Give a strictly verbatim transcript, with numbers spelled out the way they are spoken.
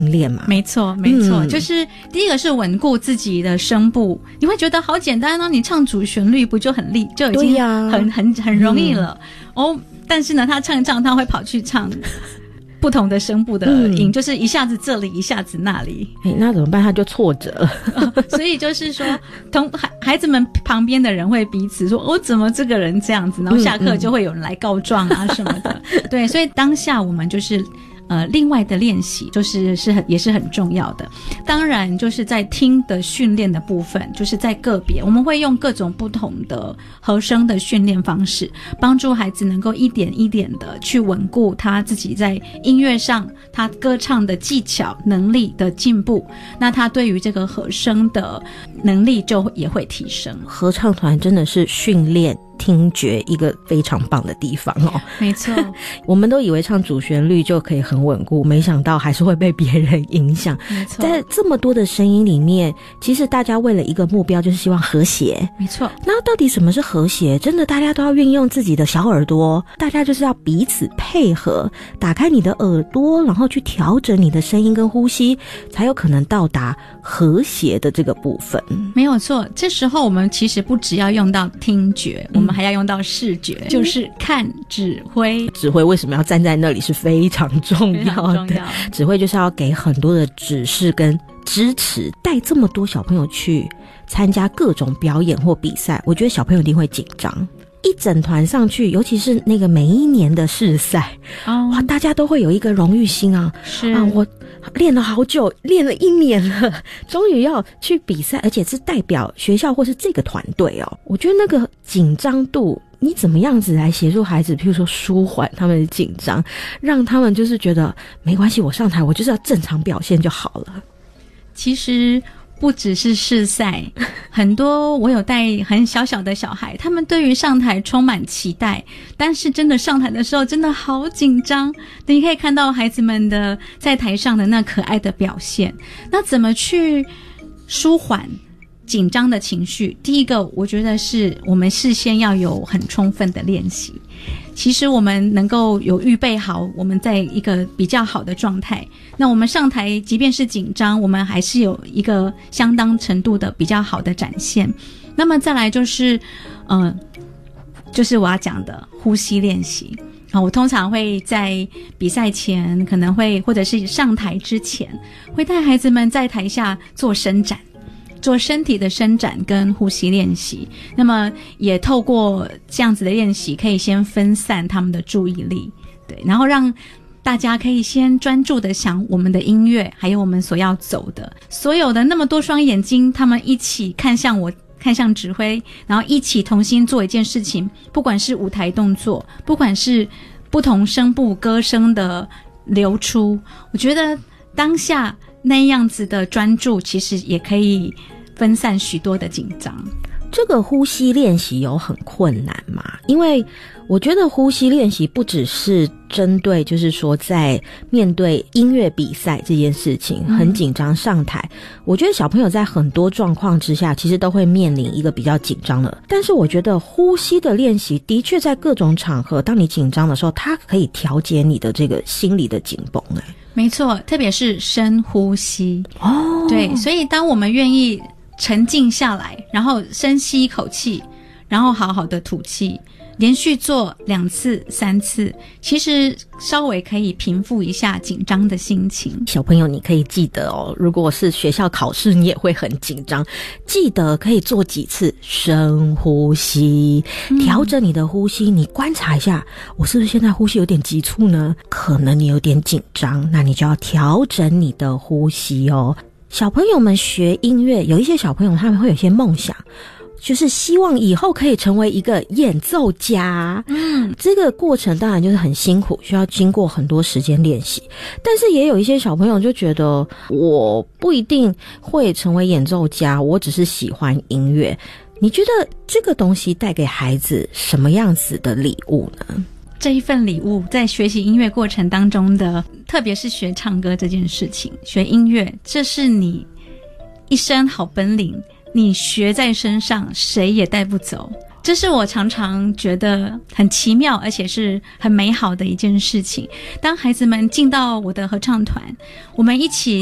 练嘛。 没错没错、嗯、就是第一个是稳固自己的声部，你会觉得好简单哦，你唱主旋律不就很厉就已经很、啊、很很容易了、嗯、哦，但是呢他唱一唱他会跑去唱不同的声部的音、嗯、就是一下子这里一下子那里、 欸、那怎么办？他就挫折了、 哦、所以就是说同孩孩子们旁边的人会彼此说哦，怎么这个人这样子，然后下课就会有人来告状啊什么的、嗯嗯、对，所以当下我们就是呃，另外的练习就是是很也是很重要的。当然就是在听的训练的部分，就是在个别我们会用各种不同的和声的训练方式，帮助孩子能够一点一点的去稳固他自己在音乐上他歌唱的技巧能力的进步，那他对于这个和声的能力就也会提升。 合唱团真的是训练听觉一个非常棒的地方哦。 没错， 我们都以为唱主旋律就可以很稳固，没想到还是会被别人影响。 没错， 在这么多的声音里面，其实大家为了一个目标，就是希望和谐。 没错， 那到底什么是和谐？真的大家都要运用自己的小耳朵，大家就是要彼此配合，打开你的耳朵，然后去调整你的声音跟呼吸，才有可能到达和谐的这个部分。 没有错，这时候我们其实不只要用到听觉、嗯、我们还要用到视觉、嗯、就是看指挥。 指挥为什么要站在那里是非常重要的，非常重要。指挥就是要给很多的指示跟支持，带这么多小朋友去参加各种表演或比赛，我觉得小朋友一定会紧张。一整团上去，尤其是那个每一年的试赛、哦、哇，大家都会有一个荣誉心啊， 是啊，我练了好久，练了一年了，终于要去比赛，而且是代表学校或是这个团队哦。我觉得那个紧张度，你怎么样子来协助孩子，譬如说舒缓他们的紧张，让他们就是觉得没关系，我上台我就是要正常表现就好了。 其实不只是试赛，很多我有带很小小的小孩，他们对于上台充满期待，但是真的上台的时候真的好紧张。你可以看到孩子们的在台上的那可爱的表现。那怎么去舒缓紧张的情绪？第一个我觉得是我们事先要有很充分的练习。其实我们能够有预备好，我们在一个比较好的状态，那我们上台即便是紧张，我们还是有一个相当程度的比较好的展现。那么再来就是嗯、呃，就是我要讲的呼吸练习啊，我通常会在比赛前，可能会或者是上台之前，会带孩子们在台下做伸展，做身体的伸展跟呼吸练习。那么也透过这样子的练习，可以先分散他们的注意力，对，然后让大家可以先专注的想我们的音乐，还有我们所要走的所有的那么多双眼睛，他们一起看向我，看向指挥，然后一起同心做一件事情，不管是舞台动作，不管是不同声部歌声的流出，我觉得当下那样子的专注其实也可以分散许多的紧张。 这个呼吸练习有很困难吗？因为我觉得呼吸练习不只是针对就是说在面对音乐比赛这件事情很紧张上台、嗯、我觉得小朋友在很多状况之下其实都会面临一个比较紧张的，但是我觉得呼吸的练习的确在各种场合，当你紧张的时候，它可以调节你的这个心理的紧绷。哎， 没错，特别是深呼吸哦。对，所以当我们愿意沉静下来，然后深吸一口气，然后好好的吐气，连续做两次三次，其实稍微可以平复一下紧张的心情。 小朋友你可以记得哦，如果是学校考试你也会很紧张，记得可以做几次深呼吸，调整你的呼吸、嗯、你观察一下，我是不是现在呼吸有点急促呢？可能你有点紧张，那你就要调整你的呼吸哦。小朋友们学音乐，有一些小朋友他们会有些梦想，就是希望以后可以成为一个演奏家。嗯，这个过程当然就是很辛苦，需要经过很多时间练习。但是也有一些小朋友就觉得，我不一定会成为演奏家，我只是喜欢音乐。你觉得这个东西带给孩子什么样子的礼物呢？ 这一份礼物在学习音乐过程当中的，特别是学唱歌这件事情，学音乐，这是你一身好本领，你学在身上谁也带不走。 这是我常常觉得很奇妙，而且是很美好的一件事情。当孩子们进到我的合唱团，我们一起